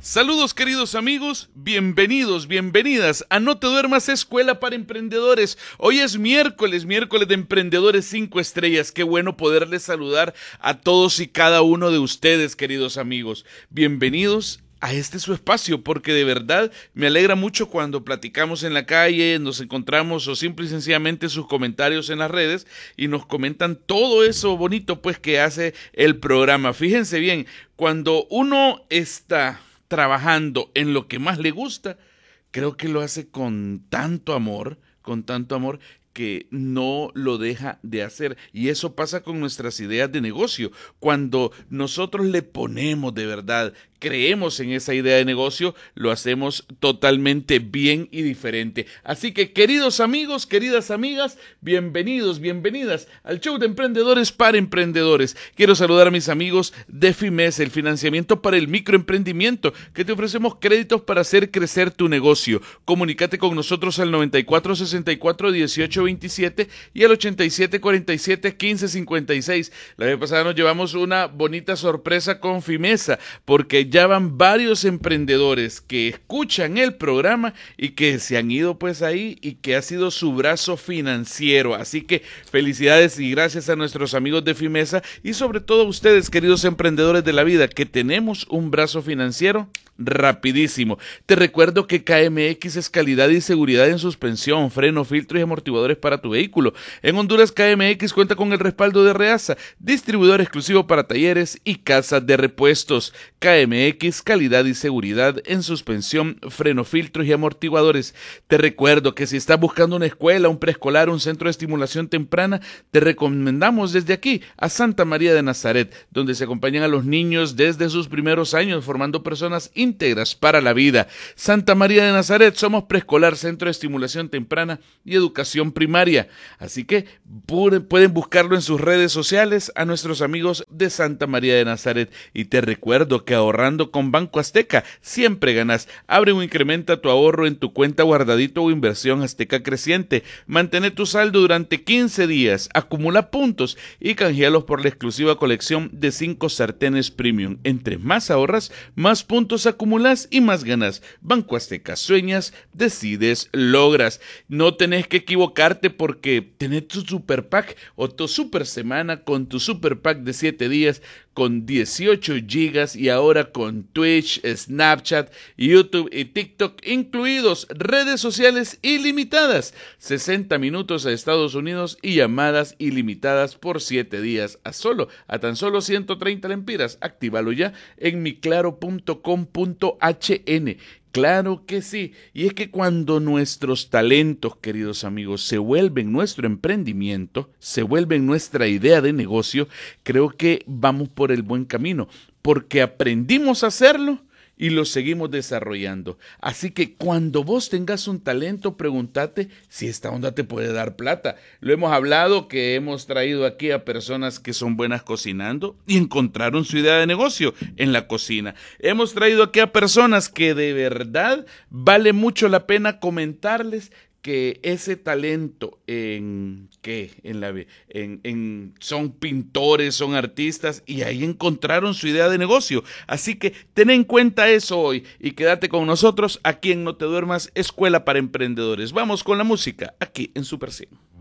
Saludos queridos amigos, bienvenidos, bienvenidas a No Te Duermas, Escuela para Emprendedores. Hoy es miércoles de Emprendedores 5 Estrellas. Qué bueno poderles saludar a todos y cada uno de ustedes, queridos amigos. Bienvenidos a este su espacio, porque de verdad me alegra mucho cuando platicamos en la calle, nos encontramos o simple y sencillamente sus comentarios en las redes y nos comentan todo eso bonito pues que hace el programa. Fíjense bien, cuando uno está trabajando en lo que más le gusta, creo que lo hace con tanto amor que no lo deja de hacer. Y eso pasa con nuestras ideas de negocio. Cuando nosotros le ponemos de verdad, creemos en esa idea de negocio, lo hacemos totalmente bien y diferente. Así que, queridos amigos, queridas amigas, bienvenidos, bienvenidas al show de Emprendedores para Emprendedores. Quiero saludar a mis amigos de FIMESA, el financiamiento para el microemprendimiento, que te ofrecemos créditos para hacer crecer tu negocio. Comunícate con nosotros al 9464-1827 y al 8747-1556. La vez pasada nos llevamos una bonita sorpresa con FIMESA, porque ya van varios emprendedores que escuchan el programa y que se han ido pues ahí y que ha sido su brazo financiero. Así que felicidades y gracias a nuestros amigos de FIMESA y sobre todo a ustedes, queridos emprendedores de la vida, que tenemos un brazo financiero rapidísimo. Te recuerdo que KMX es calidad y seguridad en suspensión, freno, filtro y amortiguadores para tu vehículo. En Honduras, KMX cuenta con el respaldo de Reasa, distribuidor exclusivo para talleres y casas de repuestos. KMX, calidad y seguridad en suspensión, freno, filtros y amortiguadores. Te recuerdo que si estás buscando una escuela, un preescolar, un centro de estimulación temprana, te recomendamos desde aquí a Santa María de Nazaret, donde se acompañan a los niños desde sus primeros años, formando personas íntegras para la vida. Santa María de Nazaret, somos preescolar, centro de estimulación temprana y educación primaria. Así que pueden buscarlo en sus redes sociales a nuestros amigos de Santa María de Nazaret. Y te recuerdo que ahorrando con Banco Azteca siempre ganas. Abre o incrementa tu ahorro en tu cuenta guardadito o inversión Azteca Creciente. Mantén tu saldo durante 15 días, acumula puntos y canjealos por la exclusiva colección de 5 sartenes premium. Entre más ahorras, más puntos acumulas y más ganas. Banco Azteca, sueñas, decides, logras. No tenés que equivocarte porque tenés tu super pack o tu super semana con tu super pack de 7 días con 18 gigas y ahora con Twitch, Snapchat, YouTube y TikTok incluidos, redes sociales ilimitadas, 60 minutos a Estados Unidos y llamadas ilimitadas por 7 días a tan solo 130 lempiras. Actívalo ya en miclaro.com.hn. Claro que sí, y es que cuando nuestros talentos, queridos amigos, se vuelven nuestro emprendimiento, se vuelven nuestra idea de negocio, creo que vamos por el buen camino, porque aprendimos a hacerlo y lo seguimos desarrollando. Así que cuando vos tengas un talento, pregúntate si esta onda te puede dar plata. Lo hemos hablado, que hemos traído aquí a personas que son buenas cocinando y encontraron su idea de negocio en la cocina. Hemos traído aquí a personas que de verdad vale mucho la pena comentarles que ese talento son pintores, son artistas y ahí encontraron su idea de negocio. Así que ten en cuenta eso hoy y quédate con nosotros aquí en No Te Duermas, Escuela para Emprendedores. Vamos con la música aquí en Super 100.